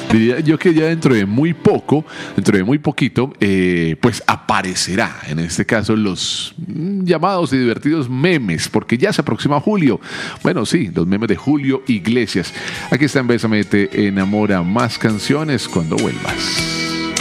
Diría yo que ya dentro de muy poquito, pues aparecerá, en este caso, los llamados y divertidos memes, porque ya se aproxima julio. Bueno, sí, los memes de Julio Iglesias. Aquí está en Bésame, te enamora, más canciones cuando vuelvas.